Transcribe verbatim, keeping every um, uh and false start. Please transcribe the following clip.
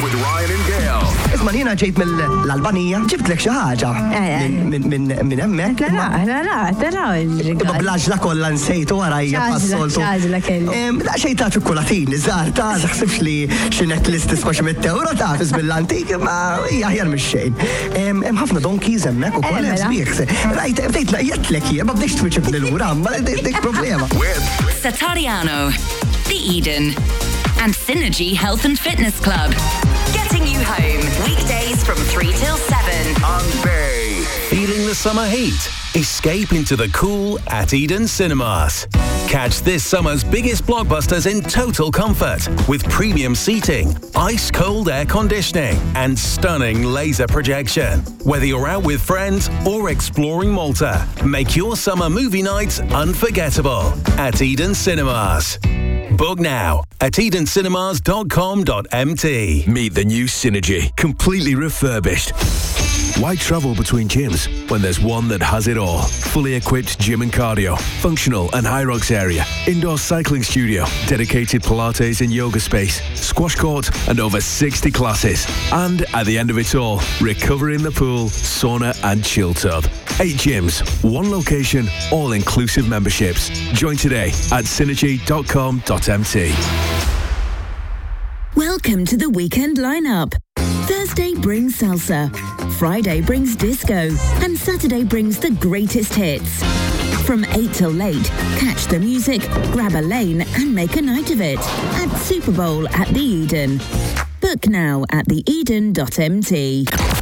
with Ryan and Gail. Isma' jiena ġejt mill-Albanija, ġibtlek xi ħaġa minn hemmhekk. La la la, tara Imma bl-għaġla kollha nsejtu warajja passoltu. Xaġla kelli. Daqsxejn ta' ċokkolatin, żgħar ta' taħsibx li xi necklace tiswa xi mit euro ta' bil-antik, ma hija aħjar mix-xejn. Hemm ħafna donkeys hemmhekk ukoll hemm sbieħ. Rajt bdejt naqjetlek hija ma bdejx twiċċib lil wura, ma dik problema. Satariano, The Eden, and Synergy Health and Fitness Club. Getting you home weekdays from three till seven. On Bay. Feeling the summer heat? Escape into the cool at Eden Cinemas. Catch this summer's biggest blockbusters in total comfort with premium seating, ice-cold air conditioning and stunning laser projection. Whether you're out with friends or exploring Malta, make your summer movie nights unforgettable at Eden Cinemas. Book now at eden cinemas dot com dot m t. Meet the new Synergy, completely refurbished. Why travel between gyms when there's one that has it all? Fully equipped gym and cardio, functional and high rocks area, indoor cycling studio, dedicated Pilates and yoga space, squash court and over sixty classes. And at the end of it all, recovery in the pool, sauna and chill tub. Eight gyms, one location, all-inclusive memberships. Join today at synergy dot com dot m t. Welcome to the weekend lineup. Thursday brings salsa, Friday brings disco, and Saturday brings the greatest hits. From eight till late, catch the music, grab a lane, and make a night of it at Super Bowl at the Eden. Book now at the eden dot m t.